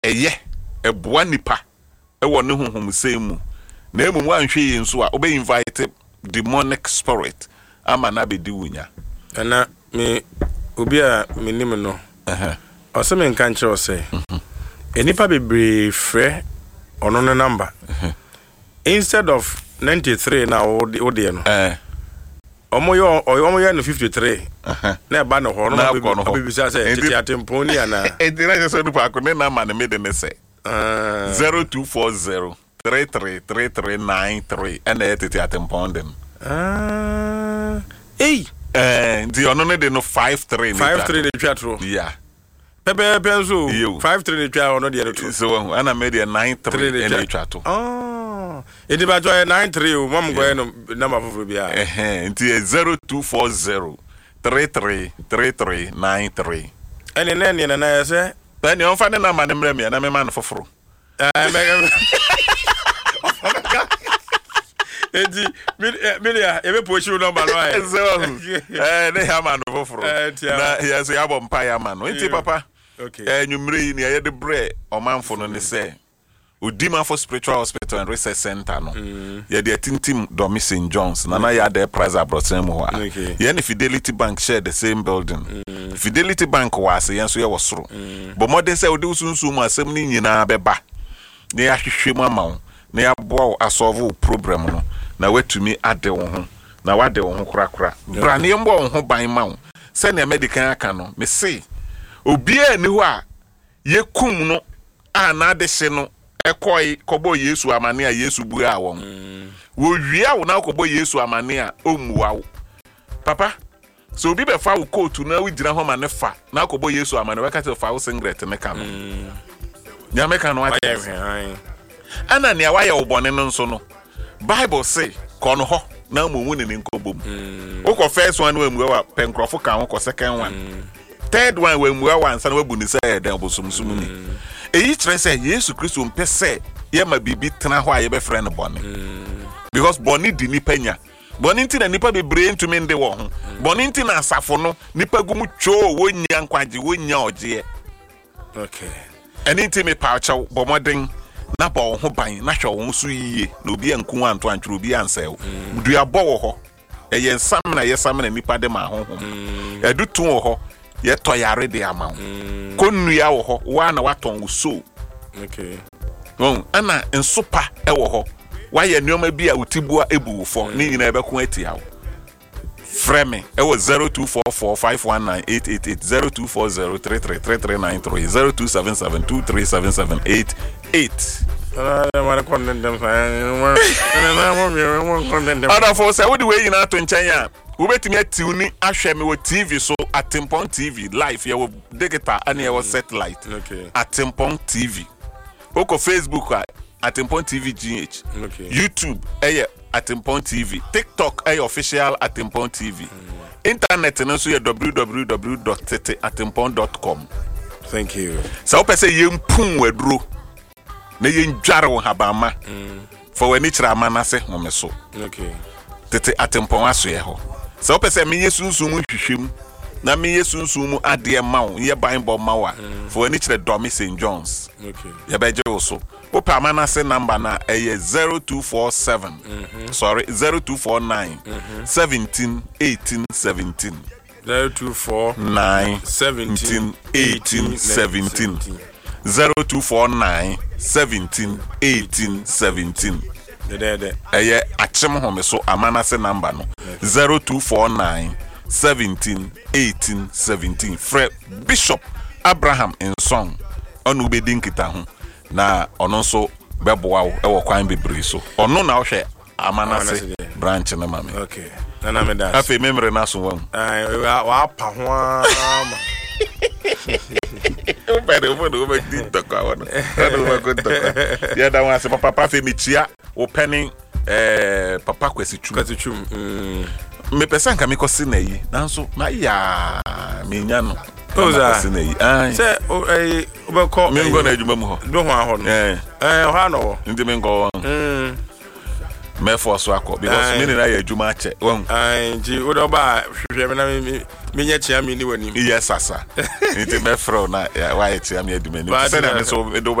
eye eboa nipa ewo ne honhom semu na emu anhwe yi nso a obe invite demonic spirit ama na bedi wunya ana me obi a menim no ose me nka nkyere ose enipa bebre frɛ ono no number instead of 93 na ode no omo yo no 53 na ba no ho no bibisa say tete atempon ni ana edira so du pa ko ne na ma ne mede ne se 0240 333393 and tete atempon dem the ono ne de no 53 de twatro yeah pepe penso 53 de twa ono de no so ana me de 93 de twato edi ba joy 93 o mam go no number foforo bia nti 0240 333393 ene ne na ya se tani on fa ne na ma ne mrem ya na me ma no foforo edi media ebe pochi number no ai ne ha ma no foforo na ya so ya bo mpa ya ma no nti papa okay nwumre yi ne ya de bre omanfo no ne se Udima for Spiritual Hospital and Research Center no. Yeah, the Tintim Domi St. John's. Nana ya the price abroad mo. Yeah, the Fidelity Bank share the same building. Fidelity Bank was so ya was through. But more than say odi sunsu mu asem ni nyina beba. Na ya hwehwe mu ama wo. Na ya boa asolve problem no. Na wetumi ade wo ho. Na wade wo ho kura. Bra na yembo wo ho ban ma wo. Se na medical aka no. Me say obi ani ho a yekum no a na de hye no ekoi kobo Yesu amane a Yesu bua won wo wia wo na kobo Yesu amane a omuwa wo papa so obi be fa wo coat na wo gira ho ma ne fa na kobo Yesu amane we ka te fa wo singlet me ka no nya me ka no ate ana ne wa ye wo bone no nso no Bible say kono ho na momu ne nkobom wo ko first one we muwa wa penkrofo ka ho ko second one third one we muwa wa ansa na wabu ni say den obosumsum ni eyi tre say Yesu Kristo mpese ye ma bibi tena ho a ye be frɛ no bone because bone di nipa nya bone nti na nipa be brain to me nde wo ho bone nti na asafo no nipa gumu cho wonya nkwaje wonya oje okay eni nti me pa chaw bomoden na ba wo ho ban na hwe wo so yiye na obi anku anto antwro obi ansew du ya bo wo ho ye nsam na ye sam na nipa de ma ho ho edu tu wo ho ye to yare de ama konnu ya wo ho wa na waton wo so okay ana ensopa e wo ho wa ye nneoma bi a utibua ebu fo ni nyina ebe ko atia wo frame e wo 0244519888 0240333393 Other for say what the way you na to nchen ya we betimi atiuni ahwe me wo TV so Atempon TV live ya wo digital and ya wo satellite Atempon TV oko Facebook Atempon TV GH YouTube Atempon TV TikTok official Atempon TV internet no so ya www.teteatempon.com. Thank you. So pe say yempun waduro na yenjare wo habama for when it ramana se home so okay tete Atempon aso ye ho so pe say me yesunsun mu hwehwem na me yesunsun mu ade ma wo ye Bible ma wa for when it Domi St. John's okay ye beje wo so o pa amana se number na 0247 sorry 0249 17 18 17 0249 17 18 17 0249 17 18 17 achim home so amana se number no 0249 17 18 17 Fred Bishop Abraham in song onu be dinkita ho na ono so beboa wo e wo kwan bebre so ono na wo hwe amana se branch na mame okay na me da afi memre na so won wa pa ho ama Pero bueno, me dito ka wono. Ano ba ko to. Ya da wan se papa fe mitia o penny papa kwesi chum. Me pesa nka me ko si na yi. Nanso na ya me nya no. Oza. Si na yi. Se o be ko me ngo na adwuma mu ho. Do ho aho no. Ho ano. Ndi me ngo. me force wako because me na ya adwuma che won nji wo ba hwehwe me na me nya chia me ni wani yes asa nti me fro na ya wa chia me adwuma ni se na me so